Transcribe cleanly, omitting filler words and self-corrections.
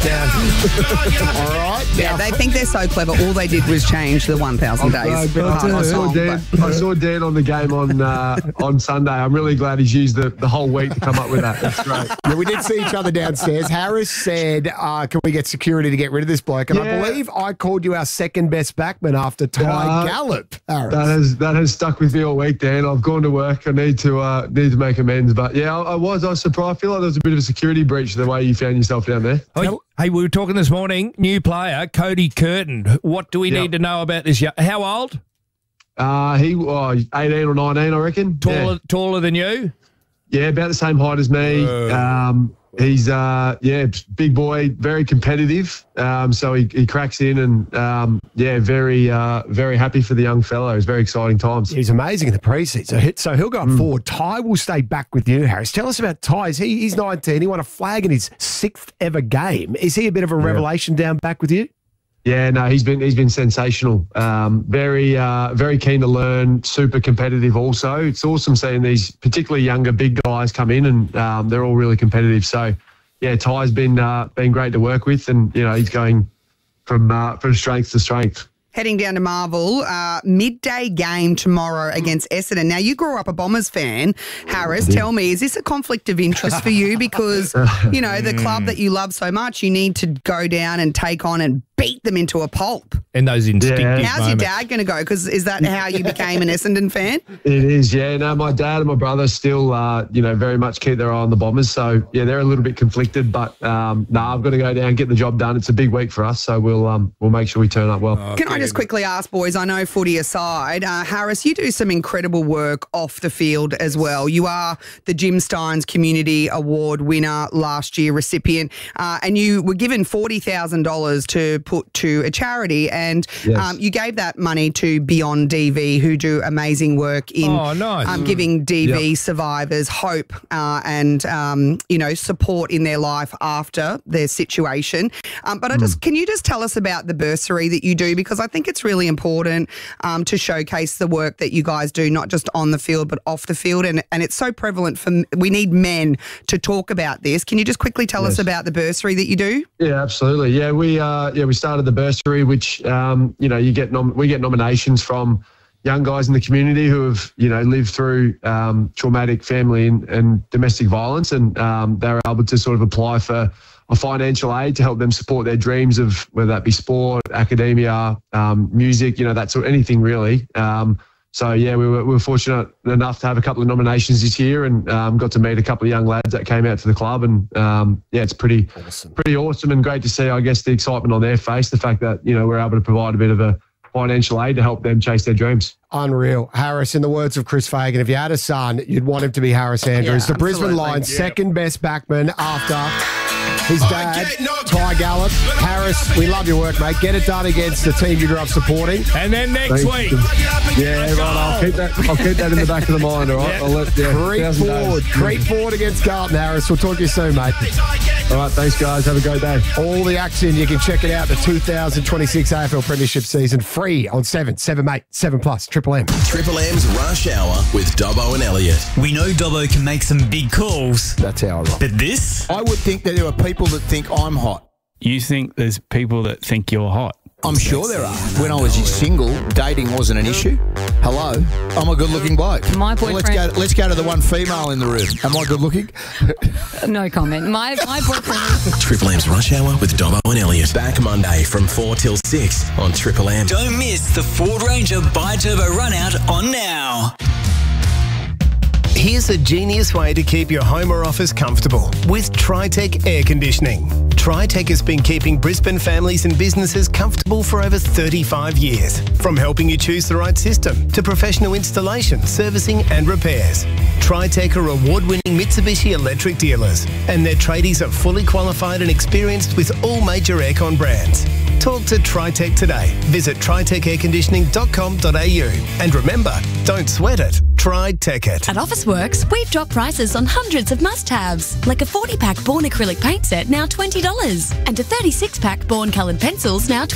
down. All right. Yeah, they think they're so clever. All they did was change the 1,000 days. I saw Dan on the game on Sunday. I'm really glad he's used the whole week to come up with that. That's great. Yeah, we did see each other downstairs. Harris said, can we get security to get rid of this bloke? And I believe I called you our second best backman after Ty Gallop, Harris. That has stuck with me all week, Dan. I've gone to work. I need to make amends. But yeah, I was surprised. I feel like there was a bit of a security breach the way you found yourself down there. Hey, we were talking this morning, new player, Cody Curtin. What do we need to know about this? How old? He 18 or 19, I reckon. Taller than you? Yeah, about the same height as me. He's big boy, very competitive. So he cracks in and very happy for the young fellow. It's very exciting times. He's amazing in the preseason. So he'll go up forward. Ty will stay back with you, Harris. Tell us about Ty. He's 19. He won a flag in his 6th ever game. Is he a bit of a revelation down back with you? Yeah, no, he's been sensational. Very keen to learn, super competitive also. It's awesome seeing these particularly younger big guys come in and they're all really competitive. So, yeah, Ty's been great to work with and, he's going from strength to strength. Heading down to Marvel, midday game tomorrow against Essendon. Now, you grew up a Bombers fan, Harris. Tell me, is this a conflict of interest for you? Because, the club that you love so much, you need to go down and take on and beat them into a pulp. And those instinctive moments. How's your dad going to go? Because is that how you became an Essendon fan? It is, yeah. No, my dad and my brother still, very much keep their eye on the Bombers. So, yeah, they're a little bit conflicted. But, I've got to go down and get the job done. It's a big week for us. So we'll make sure we turn up well. Can I just quickly ask, boys, I know footy aside, Harris, you do some incredible work off the field as well. You are the Jim Steins Community Award winner last year, recipient, and you were given $40,000 to put to a charity, and you gave that money to Beyond DV, who do amazing work in giving DV survivors hope and support in their life after their situation. But can you just tell us about the bursary that you do? Because I think it's really important to showcase the work that you guys do, not just on the field but off the field, and it's so prevalent we need men to talk about this. Can you just quickly tell us about the bursary that you do? Yeah, absolutely. Yeah, we started the bursary, which we get nominations from young guys in the community who have lived through traumatic family and domestic violence, and they're able to sort of apply for a financial aid to help them support their dreams of whether that be sport, academia, music, that sort of anything really. We were fortunate enough to have a couple of nominations this year and got to meet a couple of young lads that came out to the club, and it's pretty awesome and great to see, I guess, the excitement on their face, the fact that we're able to provide a bit of a financial aid to help them chase their dreams. Unreal. Harris, in the words of Chris Fagan, if you had a son, you'd want him to be Harris Andrews. The Brisbane Lions' second best backman after his dad, Ty Gallop. Harris, we love your work, mate. Get it done against the team you grew up supporting. And then next week. Yeah, right. I'll keep that in the back of the mind, all right? Creep forward against Carlton, Harris. We'll talk to you soon, mate. All right, thanks, guys. Have a great day. All the action, you can check it out, the 2026 AFL Premiership season, free on 7, mate, 7+, Triple M. Triple M's Rush Hour with Dobbo and Elliot. We know Dobbo can make some big calls. That's how I roll. But this? I would think that there are people that think I'm hot. You think there's people that think you're hot? I'm sure there are. When I was single, dating wasn't an issue. Hello, I'm a good-looking bloke. My boyfriend... Well, let's go to the one female in the room. Am I good-looking? No comment. My boyfriend... Triple M's Rush Hour with Dobbo and Elliot. Back Monday from 4 till 6 on Triple M. Don't miss the Ford Ranger Bi-Turbo Run-Out on now. Here's a genius way to keep your home or office comfortable with Tritech Air Conditioning. Tritech has been keeping Brisbane families and businesses comfortable for over 35 years. From helping you choose the right system to professional installation, servicing and repairs. Tritech are award-winning Mitsubishi electric dealers, and their tradies are fully qualified and experienced with all major aircon brands. Talk to Tritech today. Visit tritechairconditioning.com.au. And remember, don't sweat it. Try Tech It. At Officeworks, we've dropped prices on hundreds of must-haves, like a 40-pack Born acrylic paint set, now $20, and a 36-pack Born coloured pencils, now